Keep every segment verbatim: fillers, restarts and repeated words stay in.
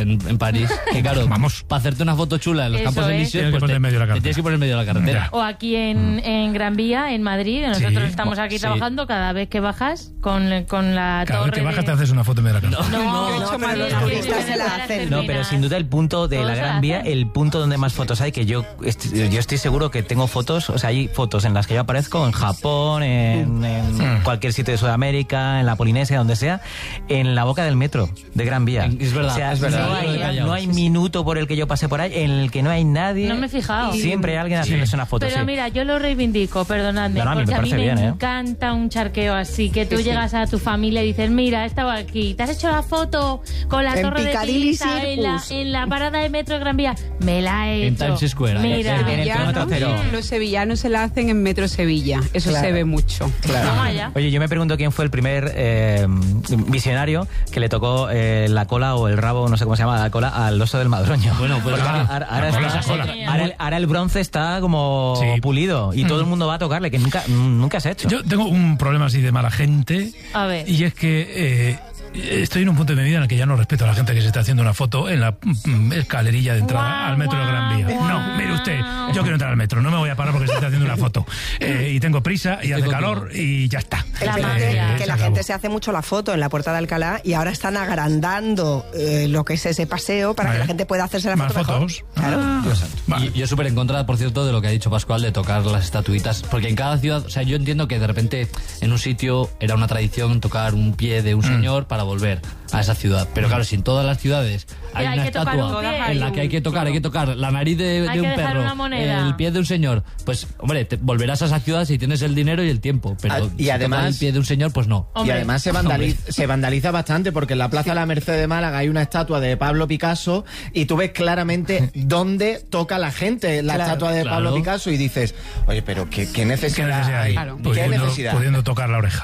en, en París. Que claro, vamos, para hacerte una foto chula en los Eso Campos es. Elíseos, Tienes que pues poner te, en medio de la te carretera. tienes que poner en medio de la carretera. O aquí en, en Gran Vía, en Madrid, nosotros Sí. estamos aquí Sí. trabajando, cada vez que bajas con, con la Cada torre vez que bajas de... te haces una foto en medio de la carretera. No, Yo he hecho no, más, los no, turistas no, se la no, hacen. no, No, pero sin duda el punto de Todos la se la Gran Vía, hacen. el punto donde más fotos hay, que yo, est- yo estoy seguro que tengo fotos, o sea, hay fotos en las que yo aparezco en Japón, en, en cualquier sitio de Sudamérica, en la Polinesia, donde sea, en la boca del metro de Gran Vía. Es verdad, O sea, es verdad. No Yo lo he hay, callado. no hay minuto por el que yo pase por ahí en el que no hay nadie. No me he fijado. Siempre hay alguien haciéndose una foto. Pero sí. mira, yo lo reivindico, perdonadme, No, no, a mí me porque a mí parece me bien, ¿eh? encanta un charqueo así, que tú llegas a tu familia y dices, mira, he estado aquí, te has hecho la foto con la En torre de Piccadilly Pisa en la, Circus. en la parada de metro de Gran Vía, me la he En hecho. Times Square, ahí. Mira, En el kilómetro cero. Los sevillanos se la hacen en Metro Sevilla. Eso Claro. se ve mucho. toma ya. Oye, yo me pregunto quién fue el primer eh, visionario que le tocó eh, la cola o el rabo, no sé cómo se llama, la cola al oso del Madroño. Bueno, pues Porque claro. ahora, ahora La cola, está- la cola. ahora el, ahora el bronce está como Sí. pulido y todo el mundo va a tocarle, que nunca, nunca se ha hecho. Yo tengo un problema así de mala gente. A ver. Y es que eh, estoy en un punto de mi vida en el que ya no respeto a la gente que se está haciendo una foto en la mm, escalerilla de entrada Guau, al metro de Gran Vía. guau, No, guau. mire usted, yo quiero entrar al metro, no me voy a parar porque se está haciendo una foto. Eh, y tengo prisa y hace contigo. calor y ya está. La Es magia. que, Eh, que se la acabó. gente se hace mucho la foto en la Puerta de Alcalá y ahora están agrandando eh, lo que es ese paseo para Vale. que la gente pueda hacerse la Más foto mejor. fotos. Claro. Ah, vale. Y yo súper en contra, por cierto, de lo que ha dicho Pascual de tocar las estatuitas, porque en cada ciudad, o sea, yo entiendo que de repente en un sitio era una tradición tocar un pie de un señor para volver a esa ciudad, pero claro, si en todas las ciudades hay Hay una que tocar estatua un pie. en la que hay que tocar, hay que tocar la nariz de, Hay de que un dejar perro, una moneda. el pie de un señor, pues hombre, te volverás a esa ciudad si tienes el dinero y el tiempo, pero Ah, y si además- tocar el pie de un señor, pues no. Y Hombre. además se vandaliza, se vandaliza bastante porque en la Plaza de la Merced de Málaga hay una estatua de Pablo Picasso y tú ves claramente dónde toca la gente la Claro. estatua de Claro. Pablo Picasso y dices, oye, pero ¿qué, qué ¿Qué necesidad, necesidad hay? Claro. ¿Qué Pudiendo, necesidad? pudiendo tocar la oreja.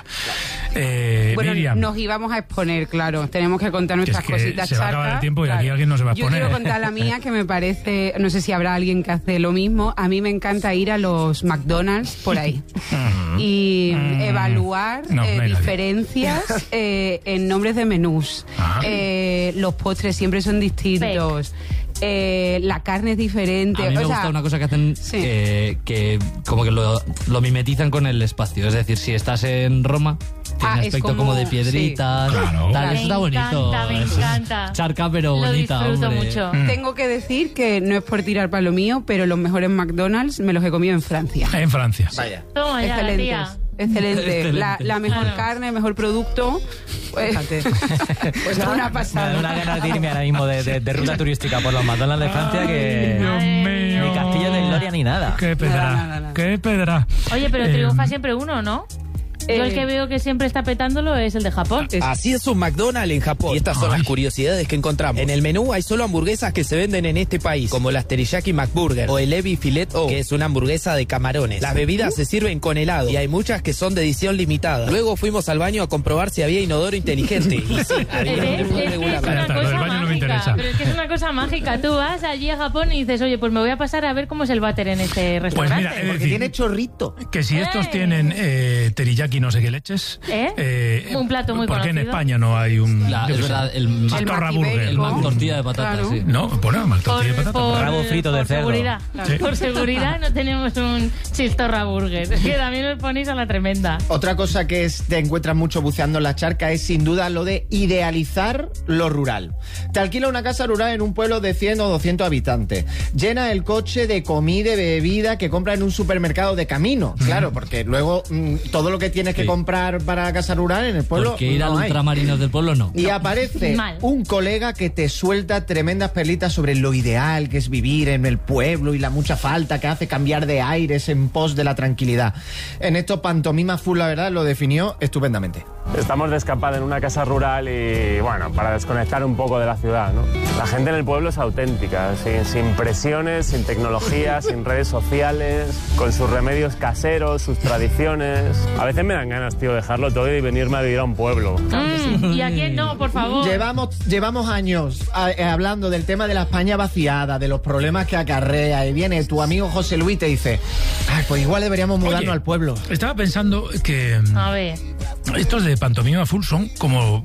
Eh, Bueno, Miriam, nos íbamos a exponer, claro. Tenemos que contar Que es nuestras que cositas se va a charcas. acabar el tiempo y aquí Claro. alguien no se va a Yo exponer. quiero contar la mía, que me parece, no sé si habrá alguien que hace lo mismo. A mí me encanta ir a los McDonald's por ahí y Mm. evaluar No, eh, no hay nadie. diferencias eh, en nombres de menús. Ajá. Eh, los postres siempre son distintos. Eh, la carne es diferente. A mí me O sea, gusta una cosa que hacen sí. eh, que como que lo, lo mimetizan con el espacio. Es decir, si estás en Roma, tiene Ah, es aspecto como- como, de piedritas. sí. Claro. Tal, Me eso está bonito. encanta, me Eso es encanta. charca, pero Lo bonita. disfruto hombre. mucho. Tengo que decir que no es por tirar para lo mío, pero los mejores McDonald's me los he comido en Francia. En Francia. Vaya. Toma ya, la Excelentes. tía. Excelente. Excelente. La, la mejor Claro. carne, el mejor producto. Pues, Pues nada, una Me da pasada. una ganas de irme ahora mismo de, de- de ruta turística por los McDonald's de Francia que Dios mío. ni Castillo de Gloria ni nada. Qué pedra, Nada, nada, nada. qué pedra. Oye, pero Eh, triunfa siempre uno, ¿no? Yo el Eh, que veo que siempre está petándolo es el de Japón. Así es un McDonald's en Japón. Y estas son Ay. las curiosidades que encontramos. En el menú hay solo hamburguesas que se venden en este país, como las Teriyaki McBurger o el Ebi Filet O, que es una hamburguesa de camarones. Las bebidas se sirven con helado y hay muchas que son de edición limitada. Luego fuimos al baño a comprobar si había inodoro inteligente. Y sí, había ¿Ves? uno Es que es regular. una Lo del cosa baño no me mágica. interesa. Pero es que es una cosa mágica. Tú vas allí a Japón y dices, oye, pues me voy a pasar a ver cómo es el váter en este Pues restaurante. mira, es Porque decir, tiene chorrito. que si estos ¡Eh! tienen eh, teriyaki no sé qué leches... ¿Eh? Un plato muy ¿Por qué en conocido. España no hay un... La- yo es qué sé, verdad, el Mac, Chistorra Mac burger, el ¿no? Mac tortilla de patatas, Claro. sí. No, ponemos mal tortilla de patata. Rabo frito por de cerdo. seguridad. Sí. Por seguridad no tenemos un chistorra burger. Es que también os ponéis a la tremenda. Otra cosa que es, te encuentras mucho buceando en la charca es sin duda lo de idealizar lo rural. Te alquila una casa rural en un pueblo de cien o doscientos habitantes. Llena el coche de comida y bebida que compra en un supermercado de camino. Claro, porque luego mm, todo lo que tienes que Sí. comprar para la casa rural en el pueblo Porque ir no al hay. ultramarinos del pueblo no. Y aparece Mal. un colega que te suelta tremendas perlitas sobre lo ideal que es vivir en el pueblo y la mucha falta que hace cambiar de aires en pos de la tranquilidad. En esto Pantomima Full, la verdad, lo definió estupendamente. Estamos de escapada en una casa rural y, bueno, para desconectar un poco de la ciudad, ¿no? La gente en el pueblo es auténtica, sin, sin presiones, sin tecnología, sin redes sociales, con sus remedios caseros, sus tradiciones. A veces me dan ganas, tío, dejarlo todo y venirme a vivir a un pueblo. Mm, ¿Y a quién no, por favor? Llevamos, llevamos años a- eh, hablando del tema de la España vaciada, de los problemas que acarrea, y viene tu amigo José Luis y te dice, ay, pues igual deberíamos mudarnos Oye, al pueblo. Estaba pensando que mm, A ver. estos de Pantomima Full son como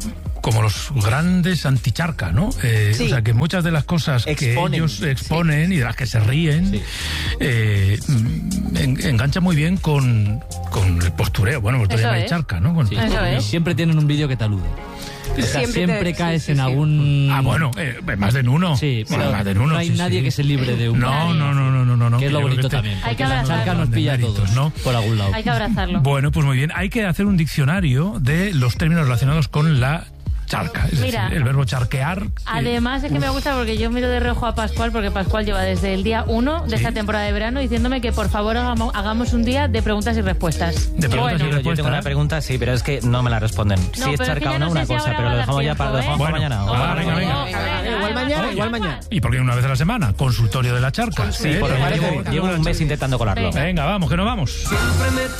como los grandes anticharca, ¿no? Eh, Sí. O sea, que muchas de las cosas Exponen. que ellos exponen y de las que se ríen Sí. eh, en- enganchan muy bien con, con el postureo. Bueno, pues Eso llama es. charca, ¿no? Con- Sí. Eso es. Siempre tienen un vídeo que te alude. O sea, Siempre siempre, te- caes sí, sí, en sí. algún... Ah, bueno, eh, más de en uno. Sí, Bueno, pero más de en uno, no hay sí, nadie sí. que se libre de un... No, no, no, no, no, no, no. Que es lo Yo creo bonito este- también. Hay que Porque la abrazarlo. charca nos de pilla a méritos, todos, ¿no? por algún lado. Hay que abrazarlo. Bueno, pues muy bien. Hay que hacer un diccionario de los términos relacionados con la charca. Es Mira. decir, el verbo charquear. eh, Además es que me gusta porque yo miro de reojo a Pascual porque Pascual lleva desde el día uno de esta temporada de verano diciéndome que por favor hagamos, hagamos un día de preguntas y respuestas. De preguntas Bueno, y Yo respuestas. tengo una pregunta, sí, pero es que no me la responden. No, si es pero es que charca ya o no no, sé una si cosa, ahora pero va lo a dejamos dar ya para, lo tiempo, dejamos ¿eh? para mañana. Bueno, ¿o? venga, venga. venga, Igual mañana, igual mañana. Y porque una vez a la semana, consultorio de la charca. Sí, ¿eh? porque Para llevo, que- llevo un mes intentando colarlo. Venga. Venga, vamos, que no vamos.